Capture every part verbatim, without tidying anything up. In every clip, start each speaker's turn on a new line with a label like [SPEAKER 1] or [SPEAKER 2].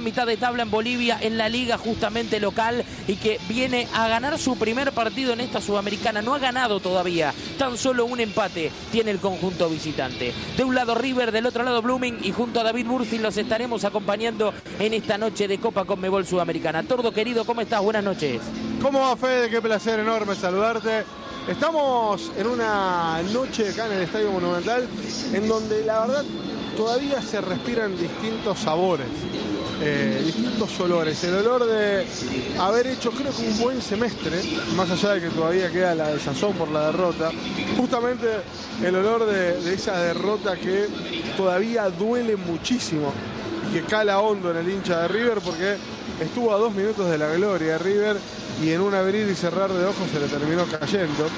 [SPEAKER 1] mitad de tabla en Bolivia, en la liga justamente local, y que viene a ganar su primer partido en esta Sudamericana. No ha ganado todavía, tan solo un empate tiene el conjunto visitante. De un lado River, del otro lado Blooming, y junto a David Bursi los estaremos acompañando en esta noche de Copa Conmebol Sudamericana. Tordo querido, ¿cómo estás? Buenas noches.
[SPEAKER 2] ¿Cómo va, Fede? Qué placer enorme saludarte. Estamos en una noche acá en el Estadio Monumental en donde la verdad todavía se respiran distintos sabores, eh, distintos olores. El olor de haber hecho, creo que un buen semestre, más allá de que todavía queda la desazón por la derrota. Justamente el olor de, de esa derrota que todavía duele muchísimo y que cala hondo en el hincha de River, porque estuvo a dos minutos de la gloria de River y en un abrir y cerrar de ojos se le terminó cayendo.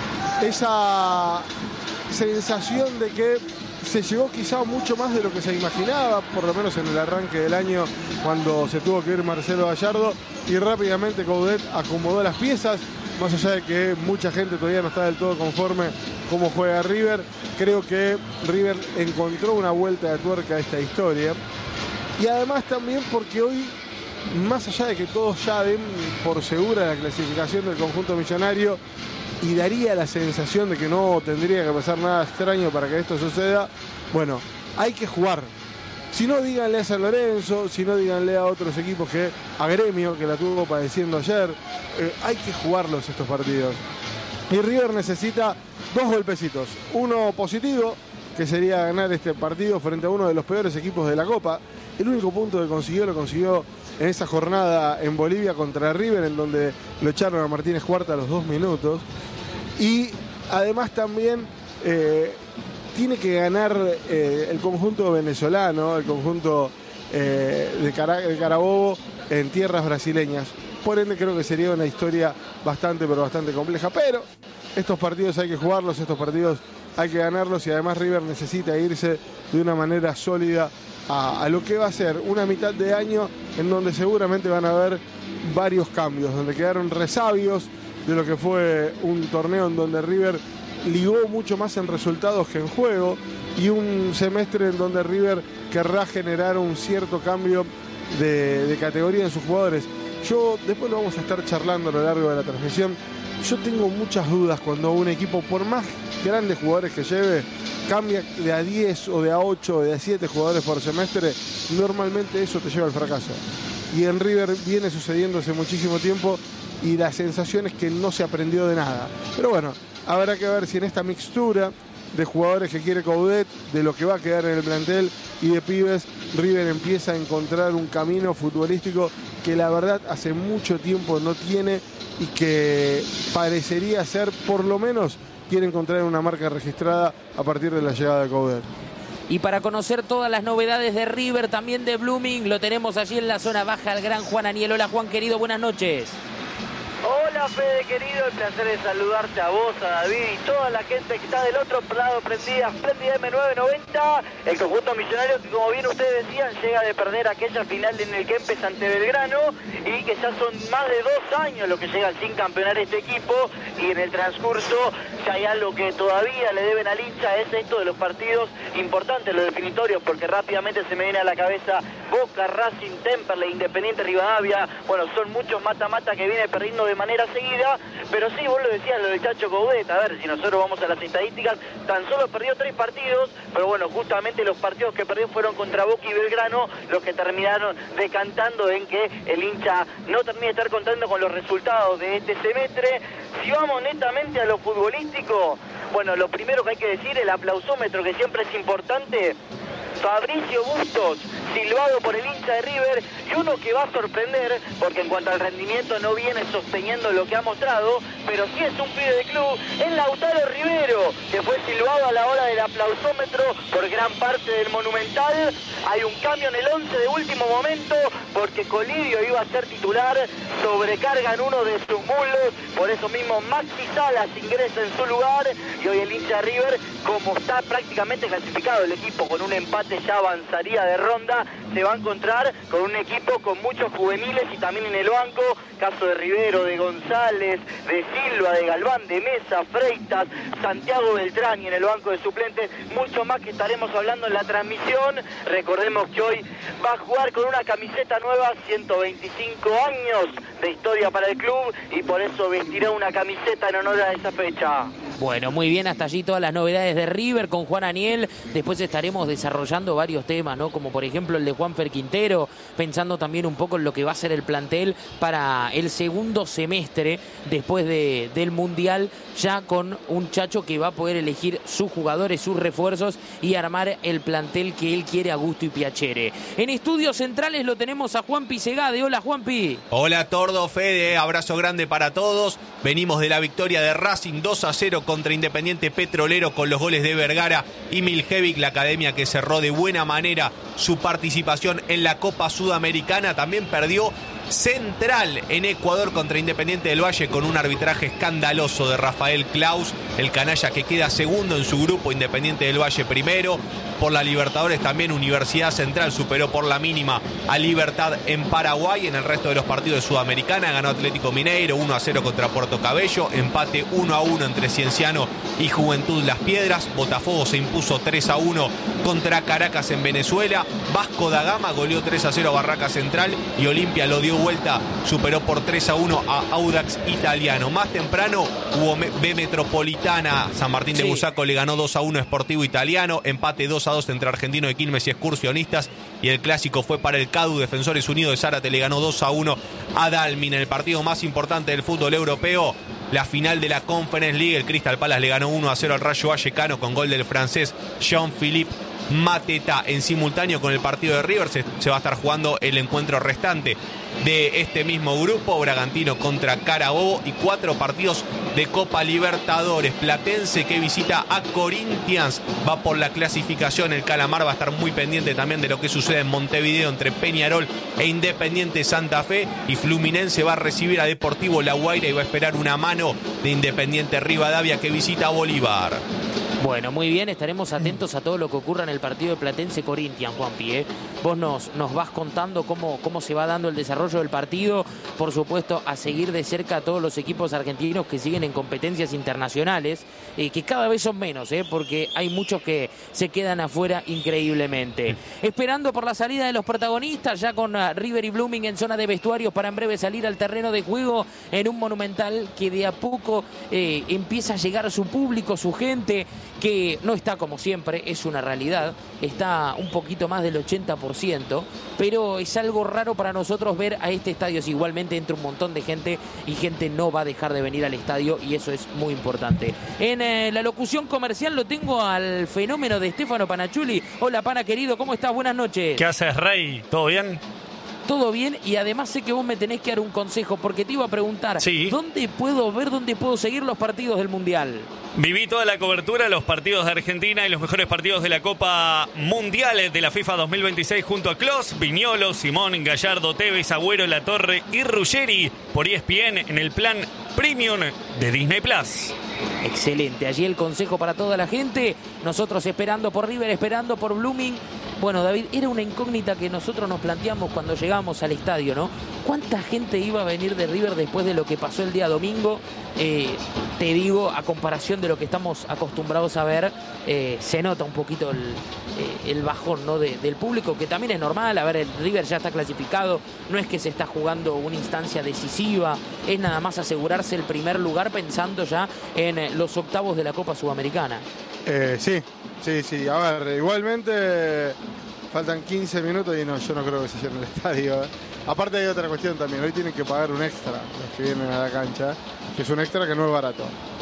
[SPEAKER 2] Esa sensación de que se llegó quizá mucho más de lo que se imaginaba, por lo menos en el arranque del año, cuando se tuvo que ir Marcelo Gallardo y rápidamente Coudet acomodó las piezas, más allá de que mucha gente todavía no está del todo conforme cómo juega River. Creo que River encontró una vuelta de tuerca a esta historia, y además también porque hoy, más allá de que todos ya den por segura la clasificación del conjunto millonario, y daría la sensación de que no tendría que pasar nada extraño para que esto suceda, bueno, hay que jugar. Si no, díganle a San Lorenzo, si no, díganle a otros equipos, que a Gremio, que la tuvo padeciendo ayer, eh, hay que jugarlos estos partidos. Y River necesita dos golpecitos, uno positivo, que sería ganar este partido frente a uno de los peores equipos de la Copa. El único punto que consiguió, lo consiguió en esa jornada en Bolivia contra River, en donde lo echaron a Martínez Cuarta a los dos minutos. Y además también eh, tiene que ganar eh, el conjunto venezolano, el conjunto eh, de, Cara de Carabobo en tierras brasileñas. Por ende creo que sería una historia bastante, pero bastante compleja. Pero estos partidos hay que jugarlos, estos partidos hay que ganarlos, y además River necesita irse de una manera sólida a, a lo que va a ser una mitad de año en donde seguramente van a haber varios cambios, donde quedaron resabios de lo que fue un torneo en donde River ligó mucho más en resultados que en juego, y un semestre en donde River querrá generar un cierto cambio de, de categoría en sus jugadores. Yo, después lo vamos a estar charlando a lo largo de la transmisión, yo tengo muchas dudas cuando un equipo, por más grandes jugadores que lleve, cambia de a diez o de a ocho o de a siete jugadores por semestre. Normalmente eso te lleva al fracaso. Y en River viene sucediendo hace muchísimo tiempo, y la sensación es que no se aprendió de nada. Pero bueno, habrá que ver si en esta mixtura de jugadores que quiere Coudet, de lo que va a quedar en el plantel y de pibes, River empieza a encontrar un camino futbolístico que la verdad hace mucho tiempo no tiene, y que parecería ser, por lo menos, quiere encontrar una marca registrada a partir de la llegada de Coudet.
[SPEAKER 1] Y para conocer todas las novedades de River, también de Blooming, lo tenemos allí en la zona baja, el gran Juan Aniel. Hola Juan querido, buenas noches.
[SPEAKER 3] Hola Fede querido, el placer de saludarte a vos, a David y toda la gente que está del otro lado prendida, prendida M nueve noventa. El conjunto millonario que, como bien ustedes decían, llega de perder aquella final en el Kempes ante Belgrano, y que ya son más de dos años lo que llegan sin campeonar este equipo, y en el transcurso, si hay algo que todavía le deben al hincha, es esto de los partidos importantes, los definitorios, porque rápidamente se me viene a la cabeza Boca, Racing, Temperley, Independiente Rivadavia. Bueno, son muchos mata-mata que viene perdiendo de manera seguida, pero sí, vos lo decías, lo del Chacho Coudet. A ver, si nosotros vamos a las estadísticas, tan solo perdió tres partidos, pero bueno, justamente los partidos que perdió fueron contra Boca y Belgrano, los que terminaron decantando en que el hincha no termine de estar contando con los resultados de este semestre. Si vamos netamente a lo futbolístico, bueno, lo primero que hay que decir, el aplausómetro, que siempre es importante. Fabricio Bustos, silbado por el hincha de River, y uno que va a sorprender, porque en cuanto al rendimiento no viene sosteniendo lo que ha mostrado, pero sí es un pibe de club, es Lautaro Rivero, que fue silbado a la hora del aplausómetro por gran parte del Monumental. Hay un cambio en el once de último momento, porque Colidio iba a ser titular, sobrecargan uno de sus mulos, por eso mismo Maxi Salas ingresa en su lugar, y hoy el hincha de River, como está prácticamente clasificado el equipo con un empate empate ya avanzaría de ronda, se va a encontrar con un equipo con muchos juveniles y también en el banco, caso de Rivero, de González, de Silva, de Galván, de Mesa, Freitas, Santiago Beltrán y en el banco de suplentes, mucho más que estaremos hablando en la transmisión. Recordemos que hoy va a jugar con una camiseta nueva, ciento veinticinco años de historia para el club y por eso vestirá una camiseta en honor a esa fecha.
[SPEAKER 1] Bueno, muy bien, hasta allí todas las novedades de River con Juan Aniel. Después estaremos desarrollando varios temas, ¿no? Como por ejemplo el de Juanfer Quintero, pensando también un poco en lo que va a ser el plantel para el segundo semestre después de, del Mundial, ya con un Chacho que va a poder elegir sus jugadores, sus refuerzos y armar el plantel que él quiere a gusto y piacere. En estudios centrales lo tenemos a Juanpi Segade. Hola, Juanpi.
[SPEAKER 4] Hola, Tordo, Fede, abrazo grande para todos. Venimos de la victoria de Racing dos a cero contra Independiente Petrolero con los goles de Vergara y Miljevic, la academia que cerró de buena manera su participación en la Copa Sudamericana. También perdió Central en Ecuador contra Independiente del Valle con un arbitraje escandaloso de Rafael Claus, el canalla que queda segundo en su grupo, Independiente del Valle primero. Por la Libertadores también Universidad Central superó por la mínima a Libertad en Paraguay. En el resto de los partidos de Sudamericana ganó Atlético Mineiro uno a cero contra Puerto Cabello, empate uno a uno entre Cienciano y Juventud Las Piedras. Botafogo se impuso tres a uno contra Caracas en Venezuela. Vasco da Gama goleó tres a cero a Barraca Central y Olimpia lo dio vuelta, superó por tres a uno a Audax Italiano. Más temprano hubo B Metropolitana, San Martín de sí. Busaco le ganó dos a uno a Sportivo Italiano, empate dos a dos entre Argentino de Quilmes y Excursionistas, y el clásico fue para el CADU. Defensores Unidos de Zárate le ganó dos a uno a Dalmin. En el partido más importante del fútbol europeo, la final de la Conference League, el Crystal Palace le ganó uno a cero al Rayo Vallecano con gol del francés Jean-Philippe Mateta. En simultáneo con el partido de River se, se va a estar jugando el encuentro restante de este mismo grupo, Bragantino contra Carabobo, y cuatro partidos de Copa Libertadores. Platense que visita a Corinthians, va por la clasificación. El Calamar va a estar muy pendiente también de lo que sucede en Montevideo entre Peñarol e Independiente Santa Fe, y Fluminense va a recibir a Deportivo La Guaira y va a esperar una mano de Independiente Rivadavia que visita a Bolívar.
[SPEAKER 1] Bueno, muy bien, estaremos atentos a todo lo que ocurra en el partido de Platense Corinthians, Juanpi, ¿eh? Vos nos, nos vas contando cómo, cómo se va dando el desarrollo del partido. Por supuesto, a seguir de cerca a todos los equipos argentinos que siguen en competencias internacionales, eh, que cada vez son menos, ¿eh? Porque hay muchos que se quedan afuera increíblemente. Esperando por la salida de los protagonistas, ya con uh, River y Blooming en zona de vestuarios para en breve salir al terreno de juego en un Monumental que de a poco eh, empieza a llegar a su público, su gente, que no está como siempre, es una realidad, está un poquito más del ochenta por ciento, pero es algo raro para nosotros ver a este estadio. Si igualmente entra un montón de gente y gente no va a dejar de venir al estadio, y eso es muy importante. En eh, la locución comercial lo tengo al fenómeno de Stefano Panachuli. Hola, Pana querido, ¿cómo estás? Buenas noches.
[SPEAKER 5] ¿Qué haces, Rey? ¿Todo bien?
[SPEAKER 1] Todo bien, y además sé que vos me tenés que dar un consejo, porque te iba a preguntar,
[SPEAKER 5] sí.
[SPEAKER 1] ¿dónde puedo ver, dónde puedo seguir los partidos del Mundial?
[SPEAKER 5] Viví toda la cobertura, los partidos de Argentina y los mejores partidos de la Copa Mundial de la FIFA dos mil veintiséis junto a Klose, Viñolo, Simón, Gallardo, Tevez, Agüero, Latorre y Ruggeri por E S P N en el plan Premium de Disney Plus.
[SPEAKER 1] Excelente, allí el consejo para toda la gente. Nosotros esperando por River, esperando por Blooming. Bueno, David, era una incógnita que nosotros nos planteamos cuando llegamos al estadio, ¿no? ¿Cuánta gente iba a venir de River después de lo que pasó el día domingo? Eh, te digo, a comparación de lo que estamos acostumbrados a ver, eh, se nota un poquito el, eh, el bajón, ¿no? de, del público, que también es normal. A ver, el River ya está clasificado, no es que se está jugando una instancia decisiva, es nada más asegurarse el primer lugar pensando ya en eh, los octavos de la Copa Sudamericana.
[SPEAKER 2] Eh, sí, sí, sí. A ver, igualmente faltan quince minutos y no, yo no creo que se llene el estadio. ¿eh? Aparte hay otra cuestión también, hoy tienen que pagar un extra los que vienen a la cancha, que es un extra que no es barato.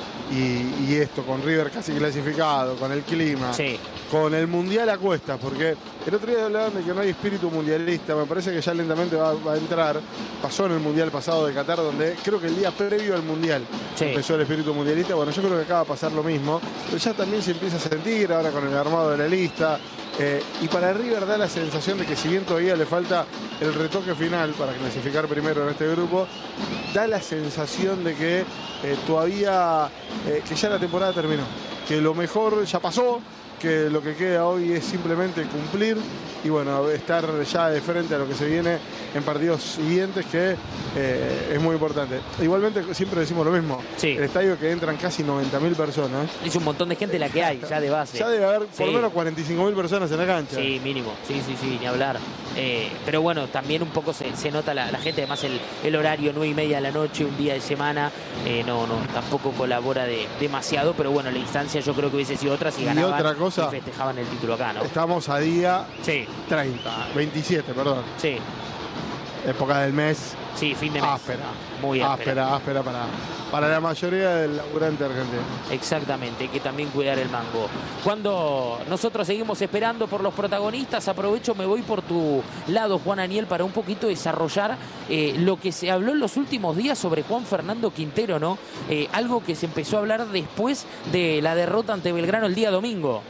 [SPEAKER 2] Y, y esto con River casi clasificado, con el clima,
[SPEAKER 1] sí.
[SPEAKER 2] con el Mundial a cuestas, porque el otro día hablaban de que no hay espíritu mundialista, me parece que ya lentamente va, va a entrar. Pasó en el Mundial pasado de Qatar, donde creo que el día previo al Mundial sí. empezó el espíritu mundialista. Bueno, yo creo que acaba de pasar lo mismo, pero ya también se empieza a sentir ahora con el armado de la lista. Eh, y para River da la sensación de que si bien todavía le falta el retoque final para clasificar primero en este grupo, da la sensación de que eh, todavía, eh, que ya la temporada terminó, que lo mejor ya pasó, que lo que queda hoy es simplemente cumplir y bueno, estar ya de frente a lo que se viene en partidos siguientes, que eh, es muy importante. Igualmente siempre decimos lo mismo,
[SPEAKER 1] sí.
[SPEAKER 2] El estadio que entran casi noventa mil personas.
[SPEAKER 1] Es un montón de gente la que hay, ya de base.
[SPEAKER 2] Ya debe haber por
[SPEAKER 1] sí.
[SPEAKER 2] lo menos cuarenta y cinco mil personas en la cancha.
[SPEAKER 1] Sí, mínimo, sí, sí, sí, ni hablar. Eh, pero bueno, también un poco se, se nota la, la gente, además el, el horario nueve y media de la noche, un día de semana, eh, no, no, tampoco colabora de, demasiado, pero bueno, la instancia yo creo que hubiese sido otra si ganaban
[SPEAKER 2] y, otra cosa,
[SPEAKER 1] y festejaban el título acá, ¿no?
[SPEAKER 2] Estamos a día
[SPEAKER 1] sí.
[SPEAKER 2] treinta, veintisiete, perdón.
[SPEAKER 1] Sí.
[SPEAKER 2] Época del mes.
[SPEAKER 1] Sí, fin de mes.
[SPEAKER 2] Áspera.
[SPEAKER 1] Muy áspera.
[SPEAKER 2] Áspera, áspera para, para la mayoría del laburante argentino.
[SPEAKER 1] Exactamente, hay que también cuidar el mango. Cuando nosotros seguimos esperando por los protagonistas, aprovecho, me voy por tu lado, Juan Aniel, para un poquito desarrollar eh, lo que se habló en los últimos días sobre Juan Fernando Quintero, ¿no? Eh, algo que se empezó a hablar después de la derrota ante Belgrano el día domingo.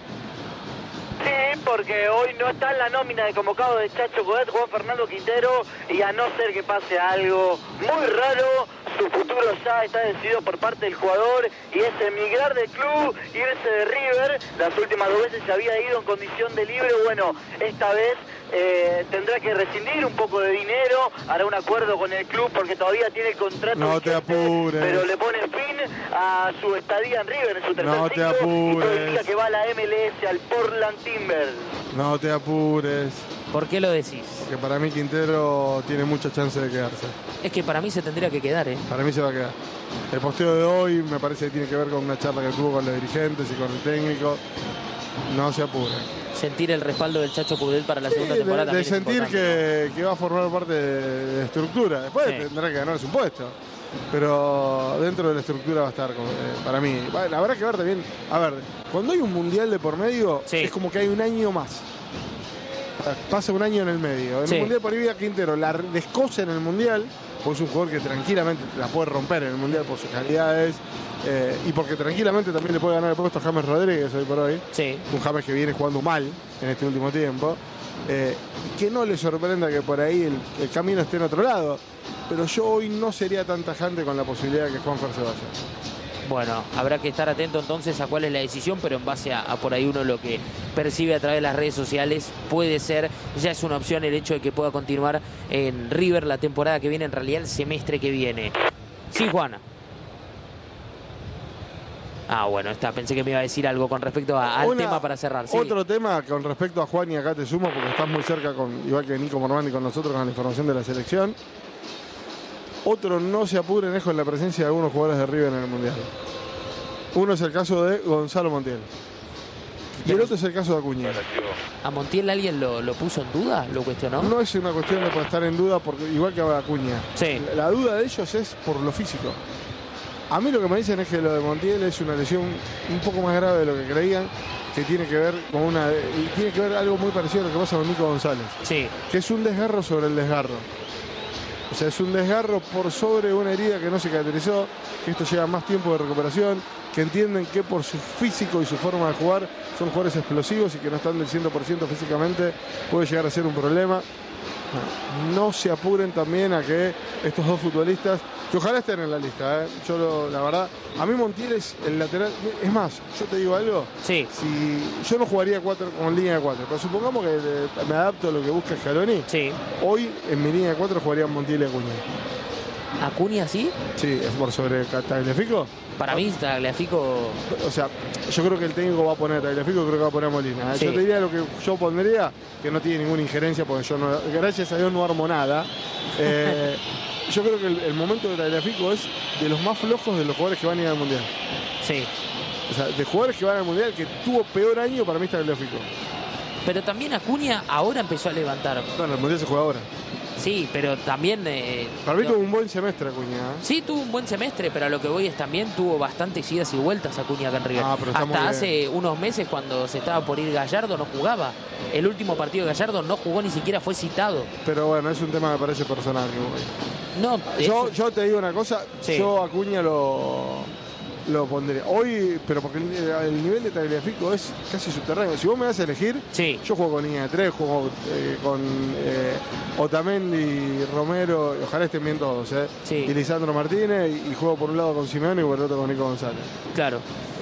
[SPEAKER 3] Sí, porque hoy no está en la nómina de convocado de Chacho Coudet, Juan Fernando Quintero, y a no ser que pase algo muy raro, su futuro ya está decidido por parte del jugador y es emigrar del club, irse de River. Las últimas dos veces se había ido en condición de libre, bueno, esta vez eh, tendrá que rescindir un poco de dinero, hará un acuerdo con el club porque todavía tiene el contrato
[SPEAKER 2] no vigente, te apures,
[SPEAKER 3] pero le pone fin a su estadía en River en su tercer
[SPEAKER 2] no
[SPEAKER 3] ciclo,
[SPEAKER 2] te apures.
[SPEAKER 3] y indica que va a la M L S, al Portland Timbers.
[SPEAKER 2] No te apures.
[SPEAKER 1] ¿Por qué lo decís?
[SPEAKER 2] Porque para mí Quintero tiene mucha chance de quedarse.
[SPEAKER 1] Es que para mí se tendría que quedar, ¿eh?
[SPEAKER 2] Para mí se va a quedar. El posteo de hoy me parece que tiene que ver con una charla que tuvo con los dirigentes y con el técnico. No se apure.
[SPEAKER 1] Sentir el respaldo del Chacho Coudet para la
[SPEAKER 2] sí,
[SPEAKER 1] segunda temporada.
[SPEAKER 2] De, de sentir que,
[SPEAKER 1] ¿no?
[SPEAKER 2] que va a formar parte de, de estructura. Después sí. tendrá que ganarse un puesto. Pero dentro de la estructura va a estar, eh, para mí. Bueno, habrá que ver también. A ver, cuando hay un mundial de por medio, sí. es como que hay un año más. Pasa un año en el medio. En sí. el mundial por ahí Quintero la descoce en el mundial, porque es un jugador que tranquilamente la puede romper en el mundial por sus calidades. Eh, y porque tranquilamente también le puede ganar el puesto a James Rodríguez hoy por hoy.
[SPEAKER 1] Sí.
[SPEAKER 2] Un James que viene jugando mal en este último tiempo. Eh, que no le sorprenda que por ahí el, el camino esté en otro lado. Pero yo hoy no sería tan tajante con la posibilidad de que Juanfer se vaya.
[SPEAKER 1] Bueno, habrá que estar atento entonces a cuál es la decisión, pero en base a, a por ahí uno lo que percibe a través de las redes sociales, puede ser, ya es una opción el hecho de que pueda continuar en River la temporada que viene, en realidad el semestre que viene. Sí, Juana. Ah, bueno, está, pensé que me iba a decir algo con respecto a, al Una, tema para cerrar. ¿Sí?
[SPEAKER 2] Otro tema con respecto a Juan, y acá te sumo porque estás muy cerca, con igual que Nico Mormán y con nosotros, con la información de la selección. Otro no se apuren es con la presencia de algunos jugadores de River en el Mundial. Uno es el caso de Gonzalo Montiel. Y el otro es el caso de Acuña.
[SPEAKER 1] ¿A Montiel alguien lo, lo puso en duda? ¿Lo cuestionó?
[SPEAKER 2] No es una cuestión de estar en duda, porque igual que a Acuña.
[SPEAKER 1] Sí.
[SPEAKER 2] La, la duda de ellos es por lo físico. A mí lo que me dicen es que lo de Montiel es una lesión un poco más grave de lo que creían, que tiene que ver con una y tiene que ver algo muy parecido a lo que pasa con Nico González.
[SPEAKER 1] Sí.
[SPEAKER 2] Que es un desgarro sobre el desgarro. O sea, es un desgarro por sobre una herida que no se caracterizó, que esto lleva más tiempo de recuperación, que entienden que por su físico y su forma de jugar son jugadores explosivos y que no están del cien por ciento físicamente, puede llegar a ser un problema. No se apuren también a que estos dos futbolistas, que ojalá estén en la lista, ¿eh? Yo lo, la verdad, a mí Montiel es el lateral, es más, yo te digo algo,
[SPEAKER 1] sí.
[SPEAKER 2] Si yo no jugaría cuatro, con línea de cuatro, pero supongamos que me adapto a lo que busca Scaloni,
[SPEAKER 1] sí.
[SPEAKER 2] Hoy en mi línea de cuatro jugarían Montiel y Acuña.
[SPEAKER 1] ¿Acuña sí?
[SPEAKER 2] Sí, es por sobre Tagliafico.
[SPEAKER 1] Para mí Tagliafico...
[SPEAKER 2] O sea, yo creo que el técnico va a poner a Tagliafico, creo que va a poner a Molina. Sí. Yo te diría lo que yo pondría, que no tiene ninguna injerencia, porque yo no, gracias a Dios no armo nada. Eh, yo creo que el, el momento de Tagliafico es de los más flojos de los jugadores que van a ir al Mundial.
[SPEAKER 1] Sí.
[SPEAKER 2] O sea, de jugadores que van al Mundial, que tuvo peor año, para mí está Tagliafico.
[SPEAKER 1] Pero también Acuña ahora empezó a levantar.
[SPEAKER 2] Bueno, el Mundial se juega ahora.
[SPEAKER 1] Sí, pero también... Eh,
[SPEAKER 2] Para mí
[SPEAKER 1] no,
[SPEAKER 2] tuvo un buen semestre Acuña. ¿eh?
[SPEAKER 1] Sí, tuvo un buen semestre, pero a lo que voy es también tuvo bastantes idas y vueltas Acuña acá en River.
[SPEAKER 2] Ah,
[SPEAKER 1] hasta hace unos meses cuando se estaba por ir Gallardo no jugaba. El último partido de Gallardo no jugó, ni siquiera fue citado.
[SPEAKER 2] Pero bueno, es un tema que me parece personal.
[SPEAKER 1] No,
[SPEAKER 2] yo,
[SPEAKER 1] es...
[SPEAKER 2] yo te digo una cosa,
[SPEAKER 1] sí.
[SPEAKER 2] Yo Acuña lo... Lo pondría. Hoy, pero porque el, el nivel de Tagliafico es casi subterráneo. Si vos me das a elegir,
[SPEAKER 1] sí.
[SPEAKER 2] Yo juego con línea de tres, juego eh, con eh, Otamendi, Romero, ojalá estén bien todos, eh,
[SPEAKER 1] sí.
[SPEAKER 2] Y Lisandro Martínez, y, y juego por un lado con Simeone y por el otro con Nico González.
[SPEAKER 1] Claro.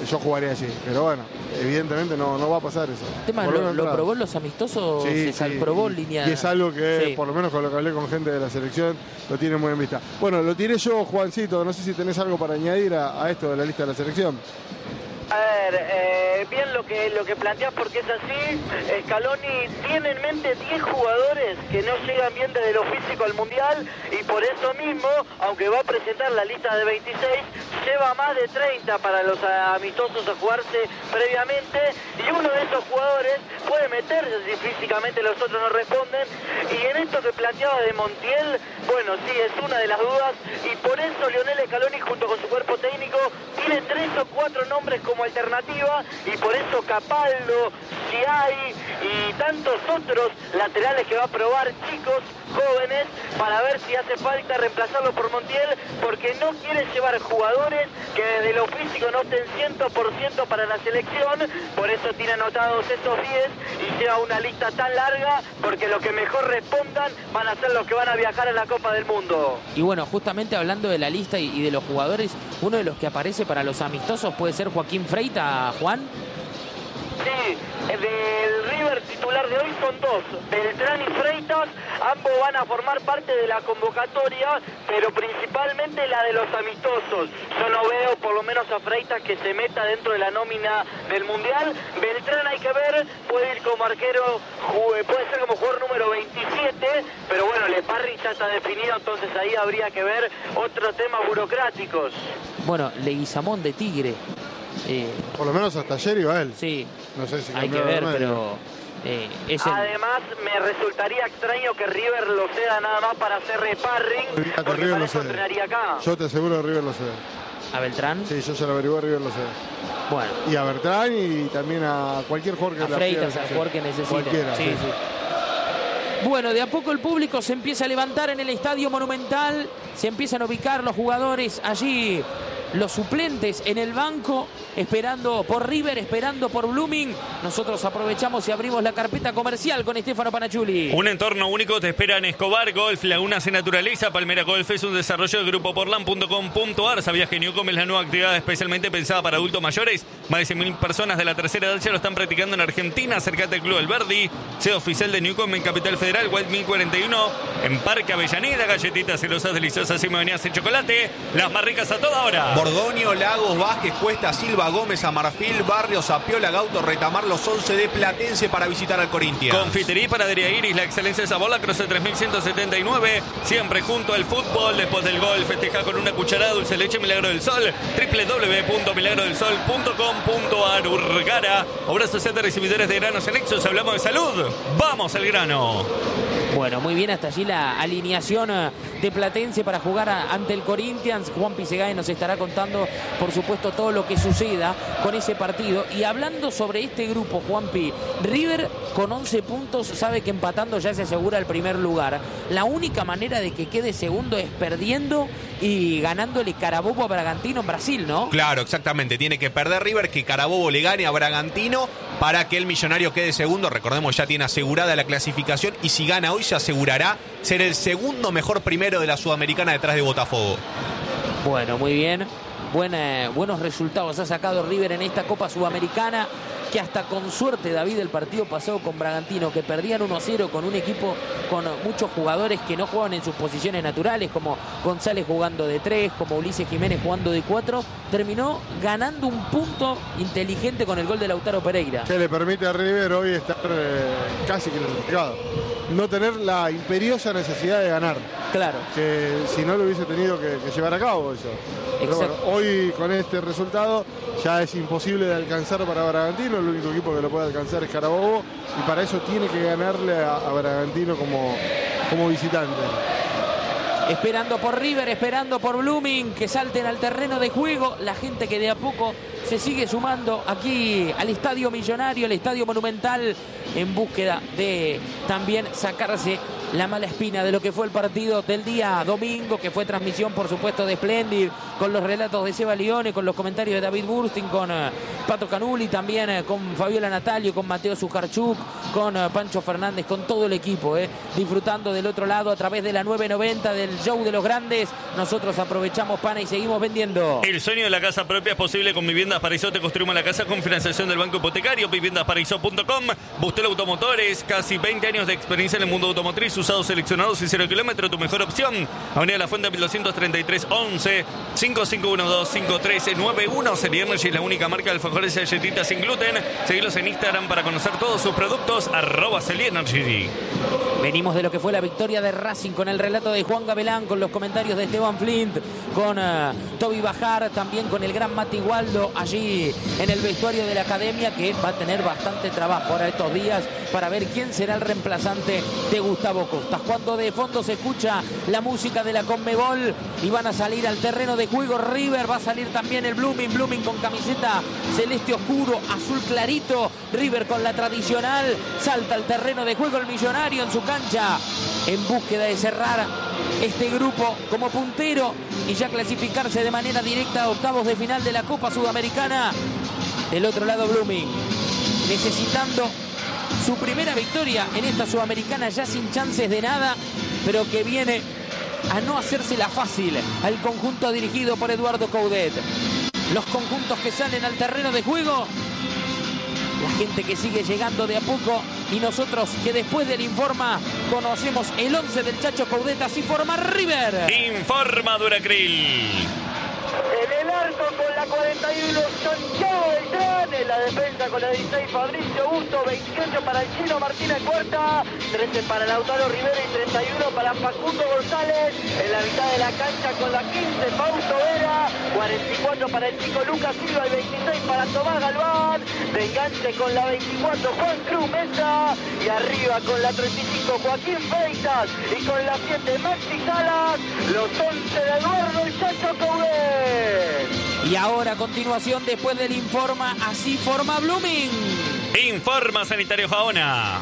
[SPEAKER 2] yo jugaría así. Pero bueno, evidentemente no, no va a pasar eso.
[SPEAKER 1] El tema, lo, lo probó en los amistosos,
[SPEAKER 2] sí,
[SPEAKER 1] se
[SPEAKER 2] sí.
[SPEAKER 1] probó en línea.
[SPEAKER 2] Y es algo que,
[SPEAKER 1] sí.
[SPEAKER 2] por lo menos con lo que hablé con gente de la selección, lo tiene muy en vista. Bueno, lo tiré yo, Juancito. No sé si tenés algo para añadir a, a esto de la lista de la selección.
[SPEAKER 3] A ver, eh, bien lo que lo que planteás porque es así. Scaloni tiene en mente diez jugadores que no llegan bien desde lo físico al Mundial y por eso mismo, aunque va a presentar la lista de veintiséis, lleva más de treinta para los amistosos a jugarse previamente y uno de esos jugadores puede meterse si físicamente los otros no responden. Y en esto que planteaba de Montiel, bueno, sí, es una de las dudas y por eso Lionel Scaloni junto con su cuerpo técnico tiene tres o cuatro nombres como alternativa y por eso Capaldo, Siay y tantos otros laterales que va a probar, chicos jóvenes, para ver si hace falta reemplazarlo por Montiel, porque no quiere llevar jugadores que desde lo físico no estén cien por ciento para la selección, por eso tiene anotados esos diez y lleva una lista tan larga, porque los que mejor respondan van a ser los que van a viajar a la Copa del Mundo.
[SPEAKER 1] Y bueno, justamente hablando de la lista y, y de los jugadores, uno de los que aparece para los amistosos puede ser Joaquín Freita, Juan.
[SPEAKER 3] Sí, del River titular de hoy son dos, Beltrán y Freitas, ambos van a formar parte de la convocatoria, pero principalmente la de los amistosos. Yo no veo por lo menos a Freitas que se meta dentro de la nómina del Mundial. Beltrán hay que ver, puede ir como arquero, puede ser como jugador número veintisiete, pero bueno, Leparri ya está definido, entonces ahí habría que ver otros temas burocráticos.
[SPEAKER 1] Bueno, Leguizamón de Tigre. Eh,
[SPEAKER 2] Por lo menos hasta ayer iba él.
[SPEAKER 1] Sí,
[SPEAKER 2] no sé si
[SPEAKER 1] hay que ver, pero eh, es el...
[SPEAKER 3] Además me resultaría extraño que River lo ceda nada más para hacer sparring,
[SPEAKER 2] Fíjate,
[SPEAKER 3] porque
[SPEAKER 2] River
[SPEAKER 3] para
[SPEAKER 2] lo
[SPEAKER 3] eso
[SPEAKER 2] cede.
[SPEAKER 3] entrenaría acá.
[SPEAKER 2] Yo te aseguro que River lo cede.
[SPEAKER 1] ¿A Beltrán?
[SPEAKER 2] Sí, yo se lo averigué, River lo cede.
[SPEAKER 1] Bueno.
[SPEAKER 2] Y a Beltrán y también a cualquier jugador que
[SPEAKER 1] A
[SPEAKER 2] la
[SPEAKER 1] Freitas,
[SPEAKER 2] pida,
[SPEAKER 1] a jugador que necesite.
[SPEAKER 2] Cualquiera,
[SPEAKER 1] sí,
[SPEAKER 2] sí.
[SPEAKER 1] sí. Bueno, de a poco el público se empieza a levantar en el Estadio Monumental, se empiezan a ubicar los jugadores allí, los suplentes en el banco, esperando por River, esperando por Blooming. Nosotros aprovechamos y abrimos la carpeta comercial con Stefano Panachuli.
[SPEAKER 5] Un entorno único te espera en Escobar Golf. Laguna se naturaliza. Palmera Golf es un desarrollo del grupo portland punto com punto ar. ¿Sabías que Newcom es la nueva actividad especialmente pensada para adultos mayores? Más de cien mil personas de la tercera edad ya lo están practicando en Argentina. Acércate al Club El Verdi, sede oficial de Newcom en Capital Federal, Wild mil cuarenta y uno, en Parque Avellaneda. Galletitas celosas, deliciosas y monedas en chocolate. Las más ricas a toda hora.
[SPEAKER 4] Borgoño, Lagos, Vázquez, Cuesta, Silva, Gómez, Amarfil, Barrios, Apiola, Gauto, Retamar, los once de Platense para visitar al Corinthians.
[SPEAKER 5] Confitería y Panadería Iris, la excelencia de sabor, la Croce tres mil ciento setenta y nueve, siempre junto al fútbol. Después del gol, festeja con una cucharada dulce leche Milagro del Sol, doble u doble u doble u punto milagro del sol punto com punto ar. Urgara, obras sociales recibidores de granos en Nexus. Hablamos de salud, vamos al grano.
[SPEAKER 1] Bueno, muy bien, hasta allí la alineación de Platense para jugar a, ante el Corinthians. Juan Pisegay nos estará contando, por supuesto, todo lo que suceda con ese partido. Y hablando sobre este grupo, Juanpi, River con once puntos sabe que empatando ya se asegura el primer lugar. La única manera de que quede segundo es perdiendo y ganándole Carabobo a Bragantino en Brasil, ¿no?
[SPEAKER 4] Claro, exactamente. Tiene que perder River, que Carabobo le gane a Bragantino para que el Millonario quede segundo. Recordemos, ya tiene asegurada la clasificación y si gana hoy se asegurará ser el segundo mejor primero de la Sudamericana detrás de Botafogo.
[SPEAKER 1] Bueno, muy bien. Buena, buenos resultados ha sacado River en esta Copa Sudamericana, que hasta con suerte, David, el partido pasado con Bragantino, que perdían uno a cero con un equipo con muchos jugadores que no juegan en sus posiciones naturales, como González jugando de tres, como Ulises Jiménez jugando de cuatro, terminó ganando un punto inteligente con el gol de Lautaro Pereira.
[SPEAKER 2] Que le permite a River hoy estar eh, casi clasificado. No tener la imperiosa necesidad de ganar.
[SPEAKER 1] Claro.
[SPEAKER 2] Que si no lo hubiese tenido que, que llevar a cabo eso. Pero bueno, hoy con este resultado ya es imposible de alcanzar para Bragantino. El único equipo que lo puede alcanzar es Carabobo. Y para eso tiene que ganarle a, a Bragantino como, como visitante.
[SPEAKER 1] Esperando por River, esperando por Blooming, que salten al terreno de juego. La gente que de a poco se sigue sumando aquí al Estadio Millonario, al Estadio Monumental, en búsqueda de también sacarse la mala espina de lo que fue el partido del día domingo, que fue transmisión, por supuesto, de Splendid, con los relatos de Seba Lione, con los comentarios de David Bursting, con uh, Pato Canuli, también uh, con Fabiola Natalio, con Mateo Sujarchuk, con uh, Pancho Fernández, con todo el equipo, eh, disfrutando del otro lado a través de la nueve noventa del show de los grandes. Nosotros aprovechamos, pana, y seguimos vendiendo.
[SPEAKER 5] El sueño de la casa propia es posible con Viviendas Paraíso. Te construimos la casa con financiación del Banco Hipotecario. viviendas paraíso punto com. Bustel Automotores, casi veinte años de experiencia en el mundo automotriz, usados seleccionados y cero kilómetros, tu mejor opción. Avenida La Fuente, mil doscientos treinta y tres, once, cinco cinco uno dos, cinco tres nueve uno. Serie Energy es la única marca de alfajores y galletitas sin gluten. Seguilos en Instagram para conocer todos sus productos, arroba Serie Energy.
[SPEAKER 1] Venimos de lo que fue la victoria de Racing con el relato de Juan Gabelán, con los comentarios de Esteban Flint, con uh, Toby Bajar, también con el gran Mati Waldo allí en el vestuario de la academia, que va a tener bastante trabajo ahora estos días para ver quién será el reemplazante de Gustavo Costas. Cuando de fondo se escucha la música de la Conmebol y van a salir al terreno de juego River, va a salir también el Blooming, Blooming con camiseta celeste oscuro, azul clarito, River con la tradicional, salta al terreno de juego el Millonario en su cancha en búsqueda de cerrar este grupo como puntero y ya clasificarse de manera directa a octavos de final de la Copa Sudamericana. Del otro lado Blooming, necesitando su primera victoria en esta Sudamericana, ya sin chances de nada, pero que viene a no hacérsela fácil al conjunto dirigido por Eduardo Coudet. Los conjuntos que salen al terreno de juego, la gente que sigue llegando de a poco y nosotros que después del Informa conocemos el once del Chacho Coudet. Así forma River.
[SPEAKER 5] Informa Duracril.
[SPEAKER 3] En el arco con la cuarenta y uno Santiago Beltrán, en la defensa con la dieciséis Fabricio Busto, veintiocho para el Chino Martínez Cuarta, trece para Lautaro Rivera y treinta y uno para Facundo González. En la mitad de la cancha con la quince Fausto Vera, cuarenta y cuatro para el Chico Lucas Silva y veintiséis para Tomás Galván. De enganche con la veinticuatro Juan Cruz Mesa, y arriba con la treinta y cinco Joaquín Freitas y con la siete Maxi Salas, los once de Eduardo el Chacho Coudet.
[SPEAKER 1] Y ahora a continuación, después del Informa, así forma Blooming.
[SPEAKER 5] Informa Sanitario Jaona.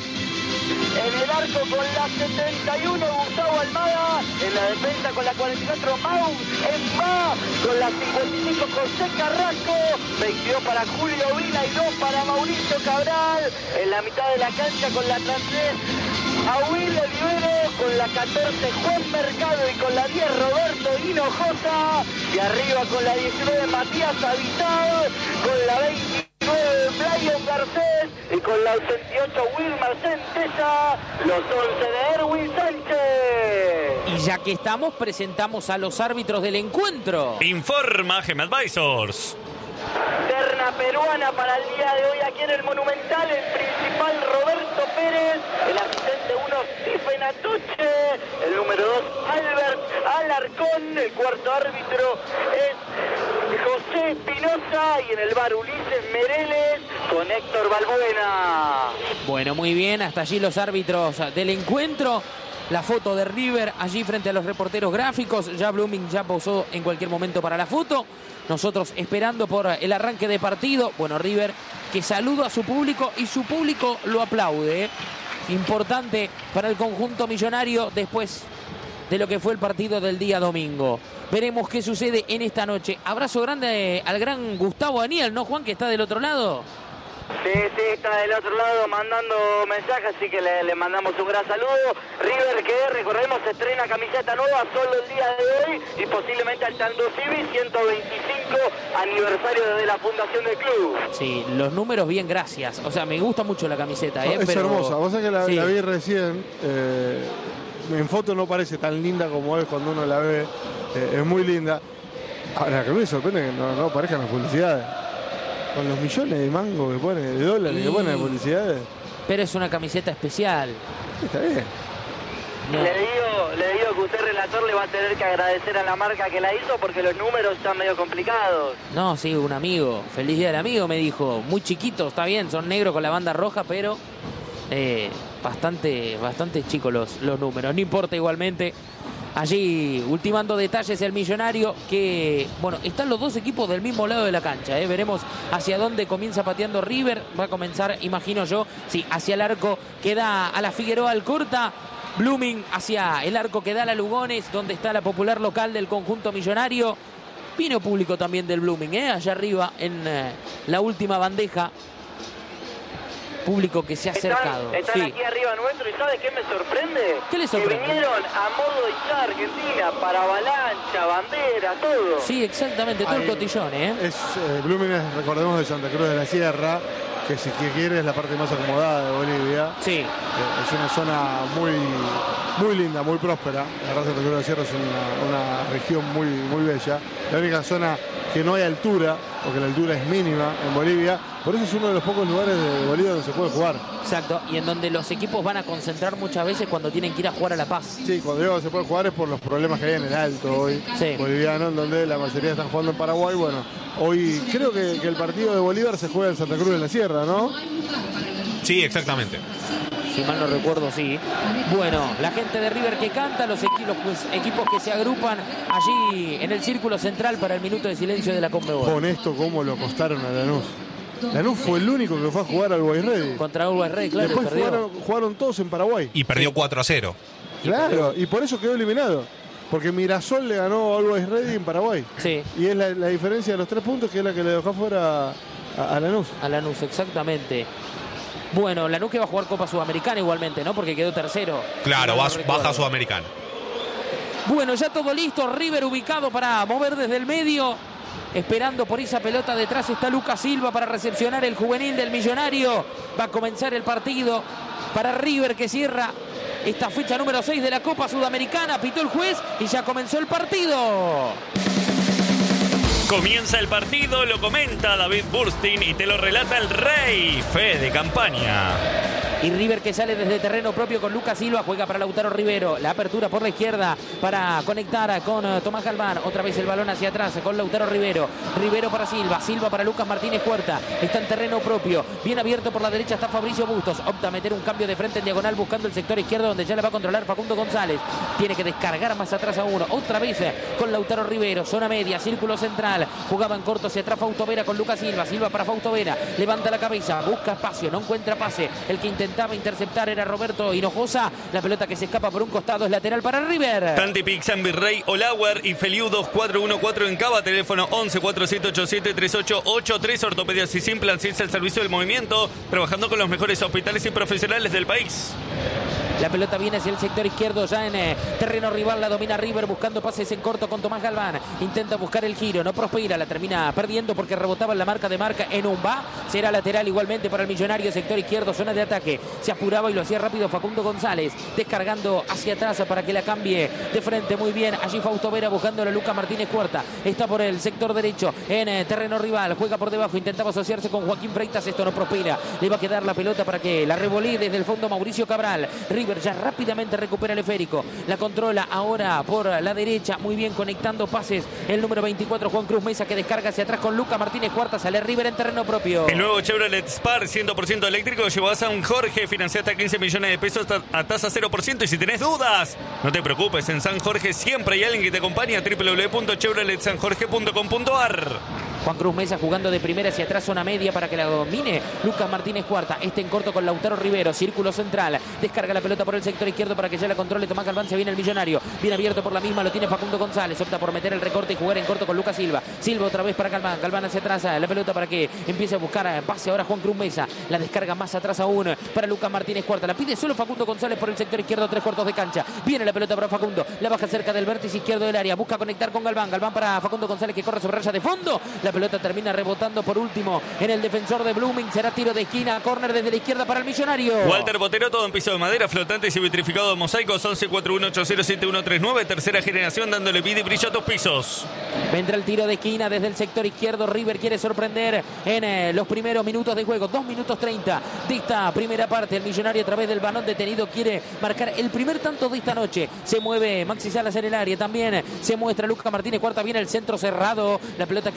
[SPEAKER 3] En el arco con la setenta y uno Gustavo Almada, en la defensa con la cuarenta y cuatro Mau Emma, con la cincuenta y cinco José Carrasco, veintidós para Julio Vila y dos para Mauricio Cabral. En la mitad de la cancha con la treinta y tres Aguil Olivero, con la catorce Juan Mercado y con la diez Roberto Hinojosa, y arriba con la diecinueve Matías Habitado, con la veintinueve Brian Garcés y con la ochenta y ocho Wilmar Centesa, los once de Erwin Sánchez.
[SPEAKER 1] Y ya que estamos, presentamos a los árbitros del encuentro.
[SPEAKER 5] Informa Gem Advisors.
[SPEAKER 3] Terna peruana para el día de hoy aquí en el Monumental, el principal Roberto Pérez, el asistente uno Stephen Atuche, el número dos Albert Alarcón, el cuarto árbitro es José Espinosa y en el bar Ulises Mereles con Héctor Balbuena.
[SPEAKER 1] Bueno, muy bien, hasta allí los árbitros del encuentro. La foto de River allí frente a los reporteros gráficos. Ya Blooming ya posó en cualquier momento para la foto. Nosotros esperando por el arranque de partido. Bueno, River que saluda a su público y su público lo aplaude, ¿eh? Importante para el conjunto millonario después de lo que fue el partido del día domingo. Veremos qué sucede en esta noche. Abrazo grande al gran Gustavo Daniel, ¿no, Juan, que está del otro lado?
[SPEAKER 3] Sí, sí, está del otro lado mandando mensajes, así que le, le mandamos un gran saludo. River que, recordemos, estrena camiseta nueva solo el día de hoy y posiblemente al Tando Civi, ciento veinticinco aniversario de la fundación del club.
[SPEAKER 1] Sí, los números bien, gracias. O sea, me gusta mucho la camiseta, ¿eh?
[SPEAKER 2] Es
[SPEAKER 1] Pero...
[SPEAKER 2] hermosa, vos sabés que la,
[SPEAKER 1] sí.
[SPEAKER 2] la vi recién, eh, en foto no parece tan linda como es cuando uno la ve, eh, es muy linda. Ahora, que me sorprende que no, no aparezcan las publicidades. Con los millones de mango que pone, de dólares
[SPEAKER 1] Y...
[SPEAKER 2] que pone de publicidades.
[SPEAKER 1] Pero es una camiseta especial.
[SPEAKER 2] Está bien.
[SPEAKER 1] No.
[SPEAKER 3] Le digo, le digo que usted, relator, le va a tener que agradecer a la marca que la hizo porque los números están medio complicados.
[SPEAKER 1] No, sí, un amigo. Feliz día del amigo, me dijo. Muy chiquito, está bien, son negros con la banda roja, pero eh, bastante, bastante chicos los, los números. No importa, igualmente. Allí, ultimando detalles, el Millonario, que, bueno, están los dos equipos del mismo lado de la cancha, ¿eh? Veremos hacia dónde comienza pateando River. Va a comenzar, imagino yo, sí, hacia el arco, que da a la Figueroa Alcorta, Blooming hacia el arco que da la Lugones, donde está la popular local del conjunto millonario. Vino público también del Blooming, ¿eh? Allá arriba en eh, la última bandeja. Público que se ha acercado.
[SPEAKER 3] Están, están
[SPEAKER 1] sí.
[SPEAKER 3] aquí arriba nuestro y ¿sabes qué me sorprende?
[SPEAKER 1] ¿Qué les sorprende?
[SPEAKER 3] Que vinieron a modo de hinchada Argentina para avalancha, bandera, todo.
[SPEAKER 1] Sí, exactamente, todo
[SPEAKER 2] Ahí
[SPEAKER 1] el cotillón, ¿eh?
[SPEAKER 2] Es, eh, Blooming es, recordemos, de Santa Cruz de la Sierra, que si que quiere es la parte más acomodada de Bolivia.
[SPEAKER 1] Sí.
[SPEAKER 2] Eh, es una zona muy, muy linda, muy próspera. La verdad, Santa Cruz de la Sierra es una, una región muy, muy bella. La única zona que no hay altura, porque la altura es mínima en Bolivia. Por eso es uno de los pocos lugares de Bolivia donde se puede jugar.
[SPEAKER 1] Exacto, y en donde los equipos van a concentrar muchas veces cuando tienen que ir a jugar a La Paz.
[SPEAKER 2] Sí, cuando digo que se puede jugar es por los problemas que hay en el Alto hoy,
[SPEAKER 1] sí.
[SPEAKER 2] boliviano, en donde la mayoría están jugando en Paraguay. Bueno, hoy creo que, que el partido de Bolívar se juega en Santa Cruz de la Sierra, ¿no?
[SPEAKER 4] Sí, exactamente.
[SPEAKER 1] Si mal no recuerdo, sí. Bueno, la gente de River que canta, los, equi los pues, equipos que se agrupan allí en el círculo central para el minuto de silencio de la Conmebol.
[SPEAKER 2] Con esto, cómo lo costaron a Lanús. Lanús fue el único que fue a jugar al Always Ready.
[SPEAKER 1] Contra Always Ready, claro.
[SPEAKER 2] Después jugaron, jugaron todos en Paraguay.
[SPEAKER 4] Y perdió cuatro a cero.
[SPEAKER 2] Claro, y por eso quedó eliminado. Porque Mirasol le ganó a Always Ready en Paraguay.
[SPEAKER 1] Sí.
[SPEAKER 2] Y es la, la diferencia de los tres puntos que es la que le dejó fuera a, a Lanús.
[SPEAKER 1] A Lanús, exactamente. Bueno, Lanús que va a jugar Copa Sudamericana igualmente, ¿no? Porque quedó tercero.
[SPEAKER 4] Claro,
[SPEAKER 1] no
[SPEAKER 4] va,
[SPEAKER 1] no
[SPEAKER 4] baja Sudamericana.
[SPEAKER 1] Bueno, ya todo listo. River ubicado para mover desde el medio. Esperando por esa pelota detrás está Lucas Silva para recepcionar el juvenil del Millonario. Va a comenzar el partido para River que cierra esta fecha número seis de la Copa Sudamericana. Pitó el juez y ya comenzó el partido.
[SPEAKER 5] Comienza el partido, lo comenta David Burstein y te lo relata el Rey, Fede Campaña.
[SPEAKER 1] Y River que sale desde terreno propio con Lucas Silva, juega para Lautaro Rivero, la apertura por la izquierda para conectar con uh, Tomás Galván, otra vez el balón hacia atrás con Lautaro Rivero, Rivero para Silva, Silva para Lucas Martínez Huerta, está en terreno propio, bien abierto por la derecha está Fabricio Bustos, opta a meter un cambio de frente en diagonal buscando el sector izquierdo donde ya le va a controlar Facundo González, tiene que descargar más atrás a uno, otra vez con Lautaro Rivero, zona media, círculo central, jugaba en corto hacia atrás Fausto Vera con Lucas Silva, Silva para Fausto Vera, levanta la cabeza, busca espacio, no encuentra pase, el que intenta intentaba interceptar era Roberto Hinojosa. La pelota que se escapa por un costado es lateral para River.
[SPEAKER 5] Tanti Pixan, Virrey, Olauer y Feliu dos cuatro uno cuatro en Cava. Teléfono once cuatro siete ocho siete tres ocho ocho tres. Ortopedias y Simplans es el servicio del movimiento, trabajando con los mejores hospitales y profesionales del país.
[SPEAKER 1] La pelota viene hacia el sector izquierdo, ya en eh, terreno rival, la domina River buscando pases en corto con Tomás Galván. Intenta buscar el giro, no prospera, la termina perdiendo porque rebotaba en la marca de marca en un va. Será lateral igualmente para el Millonario, sector izquierdo, zona de ataque. Se apuraba y lo hacía rápido Facundo González, descargando hacia atrás para que la cambie de frente muy bien. Allí Fausto Vera buscando a Lucas Martínez Huerta. Está por el sector derecho en eh, terreno rival, juega por debajo, intentaba asociarse con Joaquín Freitas, esto no prospera. Le va a quedar la pelota para que la revolée desde el fondo Mauricio Cabral. River ya rápidamente recupera el esférico, la controla ahora por la derecha, muy bien conectando pases el número veinticuatro Juan Cruz Mesa, que descarga hacia atrás con Lucas Martínez Cuarta, sale River en terreno propio.
[SPEAKER 5] El nuevo Chevrolet Spar cien por ciento eléctrico llevó a San Jorge, financia hasta quince millones de pesos a tasa cero por ciento, y si tenés dudas, no te preocupes, en San Jorge siempre hay alguien que te acompaña. doble u doble u doble u punto chevrolet san jorge punto com punto a r.
[SPEAKER 1] Juan Cruz Mesa jugando de primera hacia atrás, zona media para que la domine Lucas Martínez Cuarta. Este en corto con Lautaro Rivero, círculo central. Descarga la pelota por el sector izquierdo para que ya la controle Tomás Galván. Se viene el Millonario. Bien abierto por la misma, lo tiene Facundo González. Opta por meter el recorte y jugar en corto con Lucas Silva. Silva otra vez para Galván. Galván hacia atrás. La pelota para que empiece a buscar pase ahora Juan Cruz Mesa. La descarga más atrás aún para Lucas Martínez Cuarta. La pide solo Facundo González por el sector izquierdo, tres cuartos de cancha. Viene la pelota para Facundo. La baja cerca del vértice izquierdo del área. Busca conectar con Galván. Galván para Facundo González, que corre sobre raya de fondo. La pelota termina rebotando por último en el defensor de Blooming. Será tiro de esquina, córner desde la izquierda para el Millonario.
[SPEAKER 5] Walter Botero, todo en piso de madera, flotantes y vitrificados mosaicos. Once cuatro uno ocho cero siete uno tres nueve. Tercera generación, dándole vida y brillo a tus pisos.
[SPEAKER 1] Vendrá el tiro de esquina desde el sector izquierdo. River quiere sorprender en eh, los primeros minutos de juego. dos minutos treinta de esta primera parte. El Millonario, a través del balón detenido, quiere marcar el primer tanto de esta noche. Se mueve Maxi Salas en el área. También se muestra Lucas Martínez Cuarta. Viene el centro cerrado. La pelota que queda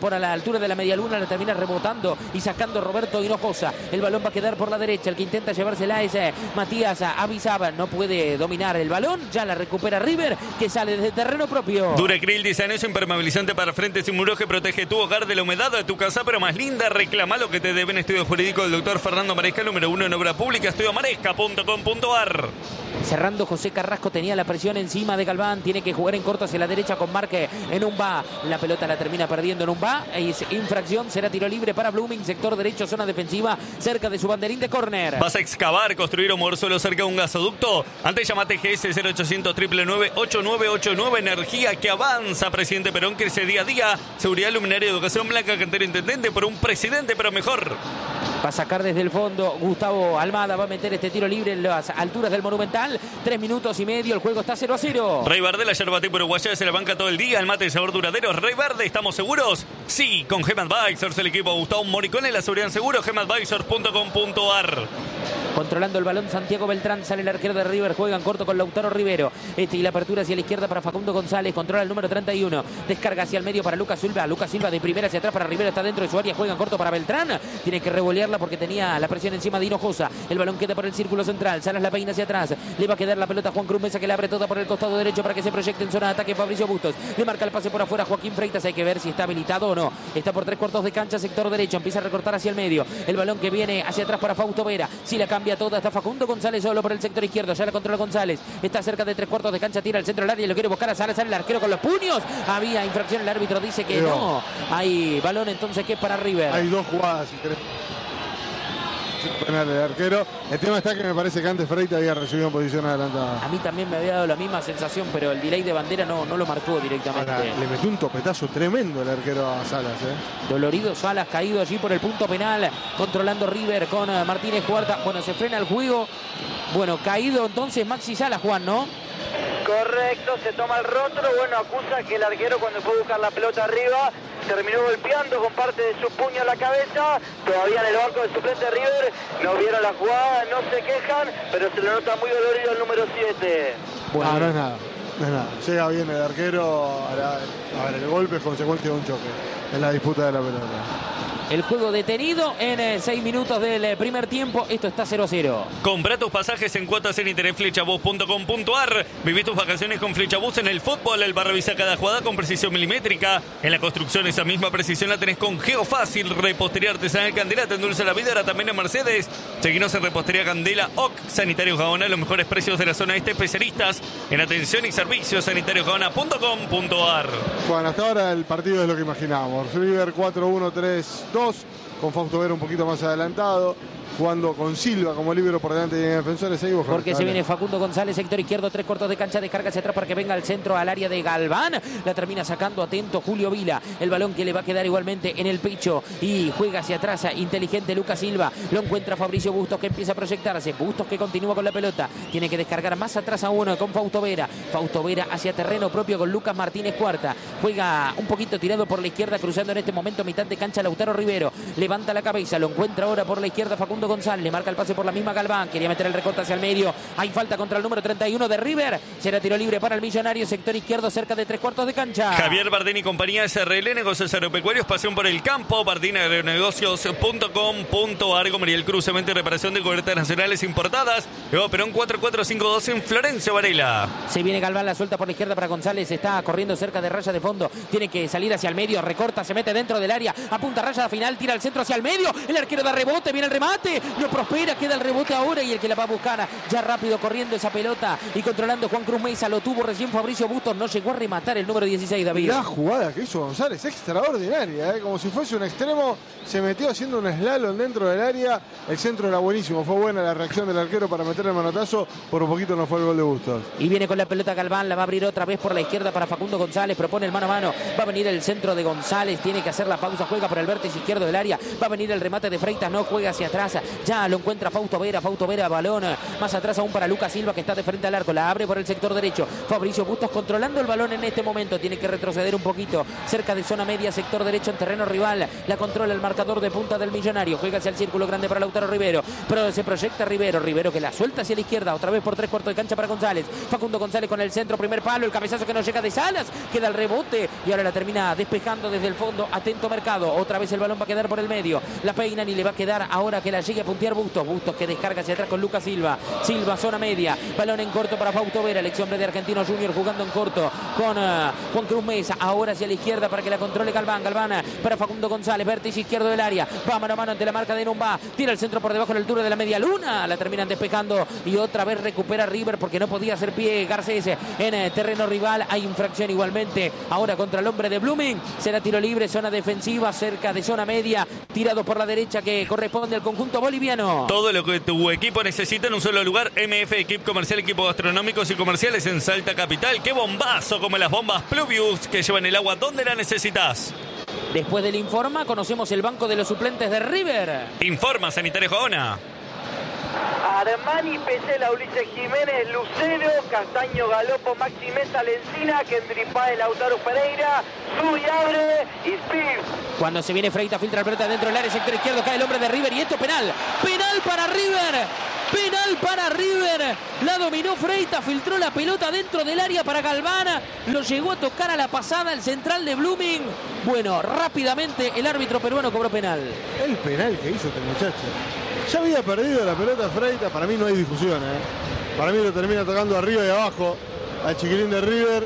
[SPEAKER 1] por a la altura de la media luna, la termina rebotando y sacando Roberto Hinojosa. El balón va a quedar por la derecha, el que intenta llevársela es eh, Matías Abizaba, no puede dominar el balón, ya la recupera River, que sale desde terreno propio.
[SPEAKER 5] Durecril diseño impermeabilizante para frentes y muros que protege tu hogar de la humedad de tu casa, pero más linda. Reclama lo que te debe en Estudio Jurídico del doctor Fernando Maresca, número uno en obra pública, estudio maresca punto com punto ar.
[SPEAKER 1] Cerrando, José Carrasco tenía la presión encima de Galván, tiene que jugar en corto hacia la derecha con Marque en un va, la pelota la termina perdiendo en un va, es infracción, será tiro libre para Blooming, sector derecho, zona defensiva, cerca de su banderín de córner.
[SPEAKER 5] ¿Vas a excavar, construir o mover suelo cerca de un gasoducto? Antes llamate G S cero ochocientos, nueve nueve nueve, ocho nueve ocho nueve, energía que avanza, presidente Perón, crece día a día, seguridad, luminaria, educación blanca, cantero intendente, por un presidente pero mejor.
[SPEAKER 1] Va a sacar desde el fondo Gustavo Almada, va a meter este tiro libre en las alturas del Monumental. Tres minutos y medio, el juego está cero a cero.
[SPEAKER 5] Rey Verde, la yerba tipo uruguaya se la banca todo el día, el mate de sabor duradero. Rey Verde, ¿estamos seguros? Sí, con Gem Advisors, el equipo Gustavo Moricone, la seguridad en seguro, gem advisors punto com punto ar.
[SPEAKER 1] Controlando el balón Santiago Beltrán, sale el arquero de River, juega en corto con Lautaro Rivero. Este y la apertura hacia la izquierda para Facundo González, controla el número treinta y uno. Descarga hacia el medio para Lucas Silva, Lucas Silva de primera hacia atrás para Rivero, está dentro de su área, juega en corto para Beltrán. Tiene que revolearla porque tenía la presión encima de Hinojosa. El balón queda por el círculo central, Salas la peina hacia atrás. Le va a quedar la pelota a Juan Cruz Mesa, que le abre toda por el costado derecho para que se proyecte en zona de ataque Fabricio Bustos. Le marca el pase por afuera Joaquín Freitas, hay que ver si está habilitado o no. Está por tres cuartos de cancha, sector derecho, empieza a recortar hacia el medio. El balón que viene hacia atrás para Fausto Vera. Si la cambia toda, está Facundo González solo por el sector izquierdo, ya la controla González. Está cerca de tres cuartos de cancha, tira al centro del área y lo quiere buscar a Salas, sale el arquero con los puños. Había infracción, el árbitro dice que no. Hay balón entonces que es para River.
[SPEAKER 2] Hay dos jugadas y tres. El arquero. El tema está que me parece que antes Freitas había recibido en posición adelantada.
[SPEAKER 1] A mí también me había dado la misma sensación, pero el delay de bandera no, no lo marcó directamente.
[SPEAKER 2] Ahora, le metió un topetazo tremendo el arquero a Salas, ¿eh?
[SPEAKER 1] Dolorido Salas, caído allí por el punto penal, controlando River con Martínez Cuarta. Bueno, se frena el juego. Bueno, caído entonces Maxi Salas, Juan, ¿no?
[SPEAKER 3] Correcto, se toma el rostro. Bueno, acusa que el arquero cuando fue a buscar la pelota arriba terminó golpeando con parte de su puño en la cabeza. Todavía en el banco de suplente de River no vieron la jugada, no se quejan, pero se le nota muy dolorido el número siete.
[SPEAKER 2] Bueno, no, no es nada, no es nada. Llega bien el arquero. A, la, a ver, el golpe es consecuencia de un choque en la disputa de la pelota.
[SPEAKER 1] El juego detenido en eh, seis minutos del eh, primer tiempo. Esto está cero a cero.
[SPEAKER 5] Compra tus pasajes en cuotas en interés flechabús punto com punto ar. Viví tus vacaciones con Flechabús. En el fútbol, el bar revisa cada jugada con precisión milimétrica. En la construcción, esa misma precisión la tenés con Geofácil. Repostería artesanal Candela te endulza la vida. Ahora también en Mercedes. Seguinos en Repostería Candela O C. Sanitarios Gaona, los mejores precios de la zona este. Especialistas en atención y servicios. sanitarios gaona punto com punto ar.
[SPEAKER 2] Bueno, hasta ahora el partido es lo que imaginábamos. River cuatro uno tres dos, con Fausto Vera un poquito más adelantado, jugando con Silva como líbero por delante de defensores. Seguimos con
[SPEAKER 1] Porque se
[SPEAKER 2] dale.
[SPEAKER 1] viene Facundo González, sector izquierdo, tres cuartos de cancha, descarga hacia atrás para que venga al centro, al área de Galván. La termina sacando atento Julio Vila. El balón que le va a quedar igualmente en el pecho y juega hacia atrás. Inteligente Lucas Silva. Lo encuentra Fabricio Bustos, que empieza a proyectarse. Bustos que continúa con la pelota. Tiene que descargar más atrás a uno con Fausto Vera. Fausto Vera hacia terreno propio con Lucas Martínez Cuarta. Juega un poquito tirado por la izquierda, cruzando en este momento mitad de cancha Lautaro Rivero. Levanta la cabeza, lo encuentra ahora por la izquierda Facundo González. Le marca el pase por la misma Galván. Quería meter el recorte hacia el medio. Hay falta contra el número treinta y uno de River. Será tiro libre para el Millonario, sector izquierdo, cerca de tres cuartos de cancha.
[SPEAKER 5] Javier Bardini y compañía S R L, negocios agropecuarios, pasión por el campo. Bardini agronegocios punto com punto ar. Mariel Cruz, cemento y reparación de cobertas nacionales importadas. Luego Perón cuatro cuatro cinco dos en Florencio Varela.
[SPEAKER 1] Se viene Galván, la suelta por la izquierda para González. Está corriendo cerca de raya de fondo. Tiene que salir hacia el medio. Recorta, se mete dentro del área. Apunta raya final, tira al centro hacia el medio. El arquero da rebote, viene el remate. No prospera, queda el rebote ahora y el que la va a buscar ya rápido corriendo esa pelota y controlando Juan Cruz Mesa. Lo tuvo recién Fabricio Bustos. No llegó a rematar el número dieciséis, David.
[SPEAKER 2] La jugada que hizo González, extraordinaria, ¿eh? Como si fuese un extremo. Se metió haciendo un slalom dentro del área. El centro era buenísimo. Fue buena la reacción del arquero para meter el manotazo. Por un poquito no fue el gol de Bustos.
[SPEAKER 1] Y viene con la pelota Galván. La va a abrir otra vez por la izquierda para Facundo González. Propone el mano a mano. Va a venir el centro de González. Tiene que hacer la pausa. Juega por el vértice izquierdo del área. Va a venir el remate de Freitas. No juega hacia atrás. Ya lo encuentra Fausto Vera. Fausto Vera, balón más atrás aún para Lucas Silva, que está de frente al arco. La abre por el sector derecho. Fabricio Bustos controlando el balón en este momento. Tiene que retroceder un poquito cerca de zona media, sector derecho en terreno rival. La controla el marcador de punta del Millonario. Juega hacia el círculo grande para Lautaro Rivero. Pero se proyecta Rivero. Rivero que la suelta hacia la izquierda. Otra vez por tres cuartos de cancha para González. Facundo González con el centro. Primer palo. El cabezazo que no llega de Salas. Queda el rebote. Y ahora la termina despejando desde el fondo. Atento Mercado. Otra vez el balón va a quedar por el medio. La peinan y le va a quedar ahora que la llegue a puntear Bustos. Bustos que descarga hacia atrás con Lucas Silva. Silva, zona media. Balón en corto para Fausto Vera. El ex hombre de Argentino Junior jugando en corto con uh, Juan Cruz Mesa. Ahora hacia la izquierda para que la controle Galván. Galván para Facundo González. Vértice izquierdo del área. Va mano a mano ante la marca de Numbá. Tira el centro por debajo de la altura de la media luna. La terminan despejando y otra vez recupera River porque no podía hacer pie Garcés en eh, terreno rival. Hay infracción igualmente ahora contra el hombre de Blooming. Será tiro libre, zona defensiva cerca de zona media. Tirado por la derecha que corresponde al conjunto boliviano.
[SPEAKER 5] Todo lo que tu equipo necesita en un solo lugar. M F Equip Comercial, equipos gastronómicos y comerciales en Salta Capital. ¡Qué bombazo! Como las bombas Pluvius que llevan el agua donde la necesitas.
[SPEAKER 1] Después del informa, conocemos el banco de los suplentes de River.
[SPEAKER 5] Informa Sanitario Joona.
[SPEAKER 3] Armani, Pesela, Ulises Jiménez, Lucero, Castaño, Galopo, Maxi Mesa, Lencina, Kendry Páez, Lautaro Pereira, Subi abre y Spears.
[SPEAKER 1] Cuando se viene Freitas, filtra la pelota dentro del área, sector izquierdo, cae el hombre de River y esto penal. Penal para River. Penal para River. La dominó Freitas, filtró la pelota dentro del área para Galván. Lo llegó a tocar a la pasada el central de Blooming. Bueno, rápidamente el árbitro peruano cobró penal.
[SPEAKER 2] El penal que hizo este muchacho. Ya había perdido la pelota Freitas. Para mí no hay discusión, ¿eh? Para mí lo termina tocando arriba y abajo al chiquilín de River.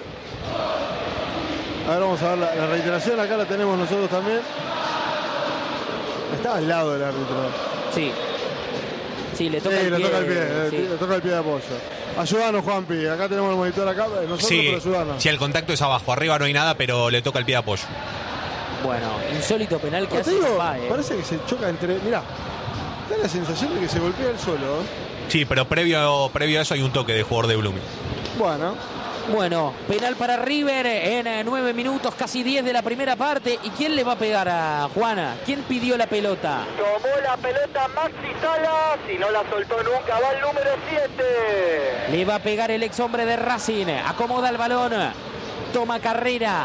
[SPEAKER 2] A ver, vamos a ver la, la reiteración. Acá la tenemos nosotros también. Estaba al lado del árbitro.
[SPEAKER 1] Sí. Sí, le toca
[SPEAKER 2] sí,
[SPEAKER 1] el
[SPEAKER 2] le
[SPEAKER 1] pie.
[SPEAKER 2] toca el pie,
[SPEAKER 1] Sí.
[SPEAKER 2] le toca el pie de apoyo. Ayúdanos, Juanpi. Acá tenemos el monitor acá. Nosotros,
[SPEAKER 4] Sí,
[SPEAKER 2] pero ayúdanos.
[SPEAKER 4] si el contacto es abajo, arriba no hay nada, pero le toca el pie de apoyo.
[SPEAKER 1] Bueno, insólito penal que
[SPEAKER 2] No,
[SPEAKER 1] hace
[SPEAKER 2] te digo,
[SPEAKER 1] Papá, eh.
[SPEAKER 2] parece que se choca entre... Mirá, da la sensación de que se golpea el suelo. ¿eh?
[SPEAKER 4] Sí, pero previo, previo a eso hay un toque de jugador de Blooming.
[SPEAKER 2] Bueno,
[SPEAKER 1] Bueno, penal para River en eh, nueve minutos, casi diez de la primera parte. ¿Y quién le va a pegar a Juana? ¿Quién pidió la pelota?
[SPEAKER 3] Tomó la pelota Maxi Salas y no la soltó nunca. Va el número siete.
[SPEAKER 1] Le va a pegar el ex hombre de Racing. Acomoda el balón. Toma carrera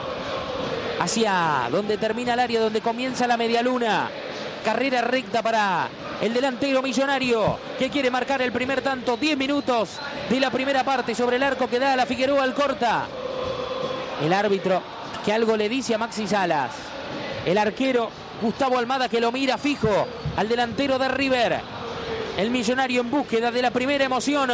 [SPEAKER 1] hacia donde termina el área, donde comienza la medialuna. Carrera recta para el delantero millonario que quiere marcar el primer tanto. diez minutos de la primera parte sobre el arco que da a la Figueroa Alcorta. El árbitro que algo le dice a Maxi Salas. El arquero Gustavo Almada que lo mira fijo al delantero de River. El millonario en búsqueda de la primera emoción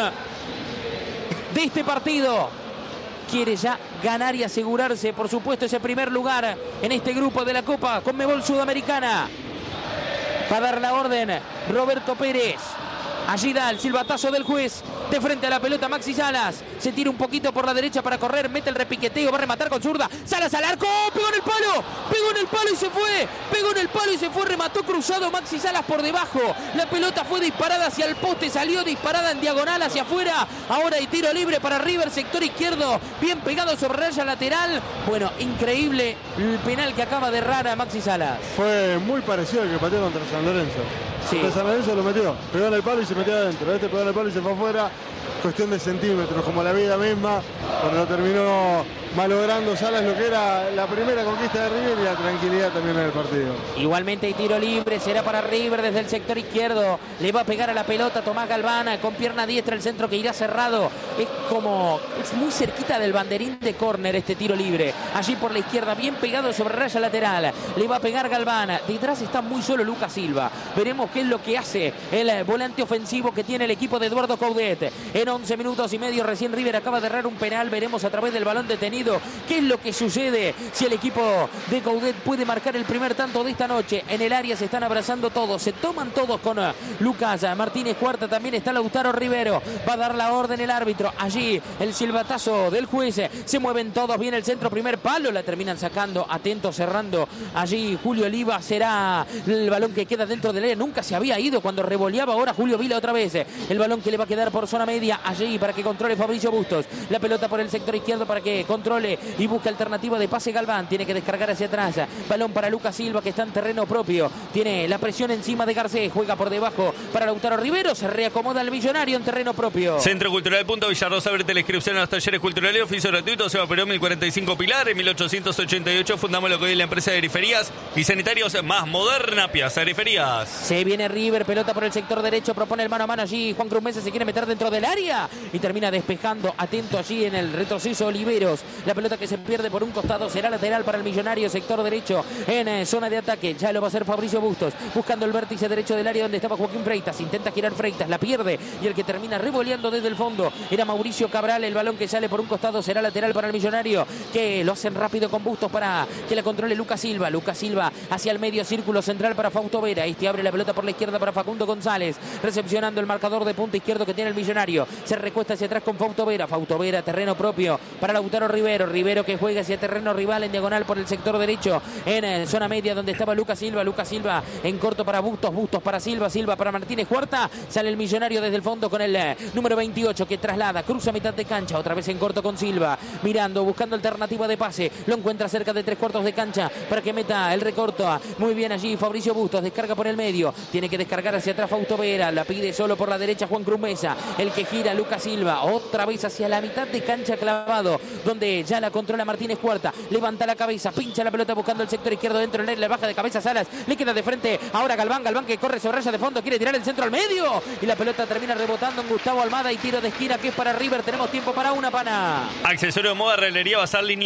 [SPEAKER 1] de este partido. Quiere ya ganar y asegurarse, por supuesto, ese primer lugar en este grupo de la Copa Conmebol Sudamericana. Va a dar la orden Roberto Pérez. Allí da el silbatazo del juez. De frente a la pelota Maxi Salas. Se tira un poquito por la derecha para correr. Mete el repiqueteo. Va a rematar con zurda. Salas al arco. Pegó en el palo. Pegó en el palo y se fue. Pegó en el palo y se fue. Remató cruzado Maxi Salas por debajo. La pelota fue disparada hacia el poste. Salió disparada en diagonal hacia afuera. Ahora hay tiro libre para River. Sector izquierdo. Bien pegado sobre raya lateral. Bueno, increíble el penal que acaba de errar a Maxi Salas.
[SPEAKER 2] fue muy parecido al que pateó contra San Lorenzo.
[SPEAKER 1] Sí.
[SPEAKER 2] Contra San Lorenzo lo metió. Pegó en el palo y se metió adentro. Este pegó en el palo y se fue afuera. Cuestión de centímetros, como la vida misma. Cuando terminó malogrando Salas lo que era la primera conquista de River y la tranquilidad también en el partido.
[SPEAKER 1] Igualmente hay tiro libre, será para River desde el sector izquierdo. Le va a pegar a la pelota Tomás Galván con pierna diestra, el centro que irá cerrado. Es como, es muy cerquita del banderín de córner este tiro libre. Allí por la izquierda, bien pegado sobre raya lateral. Le va a pegar Galván. Detrás está muy solo Lucas Silva. Veremos qué es lo que hace el volante ofensivo que tiene el equipo de Eduardo Coudet. En once minutos y medio recién River acaba de errar un penal. Veremos a través del balón detenido qué es lo que sucede, si el equipo de Coudet puede marcar el primer tanto de esta noche. En el área se están abrazando todos, se toman todos con uh, Lucas Martínez Cuarta, también está Lautaro Rivero, va a dar la orden el árbitro, allí el silbatazo del juez, se mueven todos, viene el centro, primer palo, la terminan sacando, atento, cerrando, allí Julio Oliva, será el balón que queda dentro del área, nunca se había ido cuando revoleaba, ahora Julio Vila otra vez, el balón que le va a quedar por zona media Juega allí para que controle Fabricio Bustos. La pelota por el sector izquierdo para que controle y busque alternativa de pase Galván. Tiene que descargar hacia atrás. Balón para Lucas Silva, que está en terreno propio. Tiene la presión encima de Garcés. Juega por debajo para Lautaro Rivero. Se reacomoda el Millonario en terreno propio.
[SPEAKER 5] Centro Cultural Punto Villarrosa. Abrete la inscripción a los talleres culturales. Oficio gratuito. Seba Perón, mil cuarenta y cinco Pilar. En mil ochocientos ochenta y ocho fundamos lo que hoy es la empresa de griferías y sanitarios más moderna, Piazza Griferías.
[SPEAKER 1] Se viene River. Pelota por el sector derecho. Propone el mano a mano allí. Juan Cruz Mesa se quiere meter dentro del área y termina despejando. Atento allí en el retroceso Oliveros. La pelota que se pierde por un costado será lateral para el Millonario. Sector derecho en eh, zona de ataque. Ya lo va a hacer Fabricio Bustos. Buscando el vértice derecho del área donde estaba Joaquín Freitas. Intenta girar Freitas. La pierde. Y el que termina revoleando desde el fondo era Mauricio Cabral. El balón que sale por un costado será lateral para el Millonario. Que lo hacen rápido con Bustos para que la controle Lucas Silva. Lucas Silva hacia el medio círculo central para Fausto Vera. Este abre la pelota por la izquierda para Facundo González. Recepcionando el marcador de punta izquierdo que tiene el Millonario. Se recuesta hacia atrás con Fausto Vera. Fausto Vera, terreno propio para Lautaro Rivero. Rivero que juega hacia terreno rival en diagonal por el sector derecho. En eh, zona media donde estaba Lucas Silva. Lucas Silva en corto para Bustos. Bustos para Silva. Silva para Martínez Cuarta. Sale el Millonario desde el fondo con el eh, número veintiocho que traslada. Cruza mitad de cancha. Otra vez en corto con Silva. Mirando, buscando alternativa de pase. Lo encuentra cerca de tres cuartos de cancha para que meta el recorto. Muy bien allí Fabricio Bustos. Descarga por el medio. Tiene que descargar hacia atrás Fausto Vera. La pide solo por la derecha Juan Cruz Mesa. El que gira Lucas Silva. Otra vez hacia la mitad de cancha clavado. Donde ya la controla Martínez Cuarta. Levanta la cabeza. Pincha la pelota buscando el sector izquierdo dentro del área. Le baja de cabeza Salas. Le queda de frente ahora Galván. Galván que corre sobre raya de fondo. Quiere tirar el centro al medio. Y la pelota termina rebotando en Gustavo Almada. Y tiro de esquina que es para River. Tenemos tiempo para una, pana.
[SPEAKER 5] Accesorio Moda, Relería Bazar, línea